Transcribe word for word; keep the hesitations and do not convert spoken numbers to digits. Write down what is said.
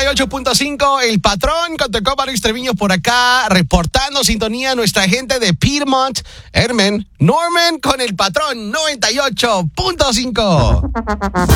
y ocho punto cinco, El Patrón, con Tocó Mario Treviño por acá, reportando sintonía nuestra gente de Piedmont, Herman, Norman con El Patrón, noventa y ocho punto cinco.